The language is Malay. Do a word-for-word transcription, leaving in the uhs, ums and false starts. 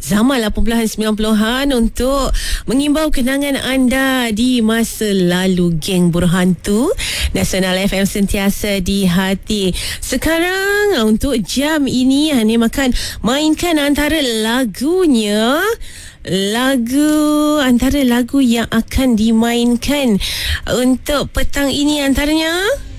zaman lapan puluhan sembilan puluhan untuk mengimbau kenangan anda di masa lalu, geng Berhantu. Nasional F M sentiasa di hati. Sekarang untuk jam ini Hanim akan mainkan antara lagunya, lagu antara lagu yang akan dimainkan untuk petang ini antaranya